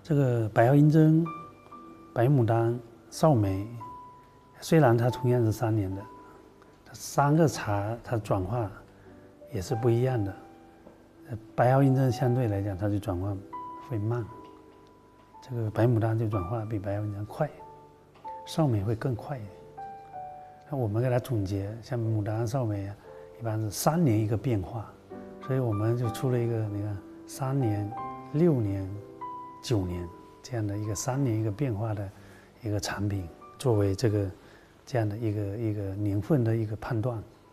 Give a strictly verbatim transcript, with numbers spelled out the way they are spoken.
这个百药银针、白牡丹、绍梅，虽然它同样是三年的，它三个茶它转化也是不一样的。白药银针相对来讲，它就转化会慢，这个白牡丹就转化比白药银针快，绍梅会更快一点。那我们给它总结，像牡丹、绍梅啊，一般是三年一个变化，所以我们就出了一个，你看三年、六年、九年这样的一个三年一个变化的一个产品，作为这个这样的一个一个年份的一个判断。